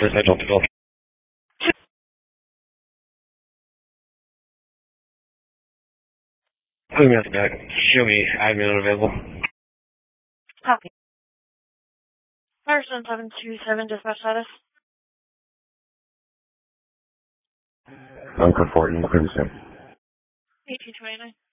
Residential 12. Put me at the back. Show me admin available. Copy. Person 727, dispatch status. Bunker 14, Crimson. 1829.